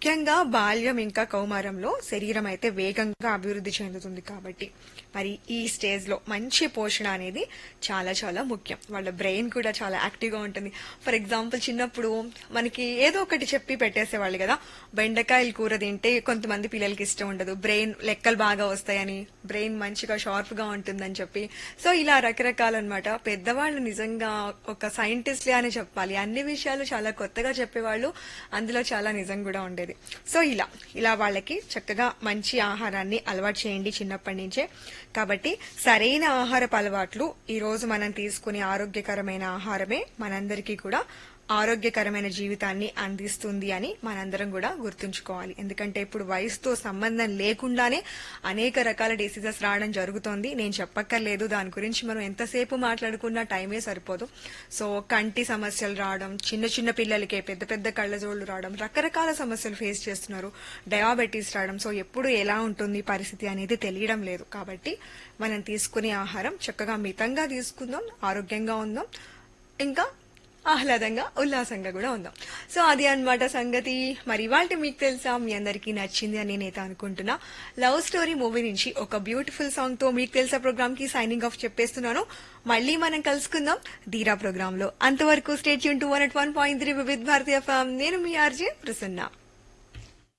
ముఖ్యంగా బాల్యం ఇంకా కౌమారంలో శరీరం అయితే వేగంగా అభివృద్ధి చెందుతుంది కాబట్టి మరి ఈ స్టేజ్ లో మంచి పోషణ అనేది చాలా చాలా ముఖ్యం. వాళ్ళ బ్రెయిన్ కూడా చాలా యాక్టివ్ గా ఉంటుంది. ఫర్ ఎగ్జాంపుల్ చిన్నప్పుడు మనకి ఏదో ఒకటి చెప్పి పెట్టేసేవాళ్ళు కదా, బెండకాయలు కూర తింటే కొంతమంది పిల్లలకి ఇష్టం ఉండదు, బ్రెయిన్ లెక్కలు బాగా వస్తాయని, బ్రెయిన్ మంచిగా షార్ప్ గా ఉంటుందని చెప్పి. సో ఇలా రకరకాలన్నమాట. పెద్దవాళ్ళు నిజంగా ఒక సైంటిస్ట్లే అని చెప్పాలి. అన్ని విషయాలు చాలా కొత్తగా చెప్పేవాళ్ళు, అందులో చాలా నిజం కూడా ఉండేది. సో ఇలా ఇలా వాళ్ళకి చక్కగా మంచి ఆహారాన్ని అలవాటు చేయండి చిన్నప్పటి నుంచే. కాబట్టి సరైన ఆహారపు అలవాట్లు ఈ రోజు మనం తీసుకునే ఆరోగ్యకరమైన ఆహారమే మనందరికీ కూడా ఆరోగ్యకరమైన జీవితాన్ని అందిస్తుంది అని మనందరం కూడా గుర్తుంచుకోవాలి. ఎందుకంటే ఇప్పుడు వయసుతో సంబంధం లేకుండానే అనేక రకాల డిసీజెస్ రావడం జరుగుతోంది. నేను చెప్పక్కర్లేదు, దాని గురించి మనం ఎంతసేపు మాట్లాడుకున్నా టైమే సరిపోదు. సో కంటి సమస్యలు రావడం, చిన్న చిన్న పిల్లలకే పెద్ద పెద్ద కళ్ళజోళ్లు రావడం, రకరకాల సమస్యలు ఫేస్ చేస్తున్నారు, డయాబెటీస్ రావడం. సో ఎప్పుడు ఎలా ఉంటుంది పరిస్థితి అనేది తెలియడం లేదు. కాబట్టి మనం తీసుకునే ఆహారం చక్కగా మితంగా తీసుకుందాం, ఆరోగ్యంగా ఉందాం, ఇంకా ఆహ్లాదంగా ఉల్లాసంగా కూడా ఉందాం. సో అది అన్నమాట సంగతి. మరి ఇవాళ మీకు తెలుసా మీ అందరికీ నచ్చింది అని నేనైతే అనుకుంటున్నా. లవ్ స్టోరీ మూవీ నుంచి ఒక బ్యూటిఫుల్ సాంగ్ తో మీకు తెలుసా ప్రోగ్రామ్ కి సైనింగ్ ఆఫ్ చెప్పేస్తున్నాను. మళ్ళీ మనం కలుసుకుందాం ధీరా ప్రోగ్రామ్ లో. అంతవరకు స్టే ట్యూన్ టు 101.3 వివిధ భారతీయ ఎఫ్ఎం. నేను మీ ఆర్జే ప్రసన్న.